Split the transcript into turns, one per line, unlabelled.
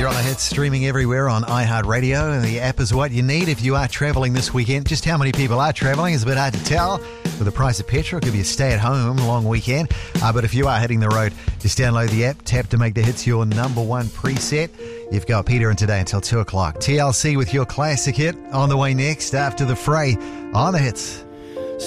on the hits, streaming everywhere on iHeartRadio. And the app is what you need if you are travelling this weekend. Just how many people are travelling is a bit hard to tell. With the price of petrol, it could be a stay-at-home long weekend. But if you are hitting the road, just download the app, tap to make the hits your number one preset. You've got Peter in today until 2 o'clock. TLC with your classic hit on the way next after the fray on the hits.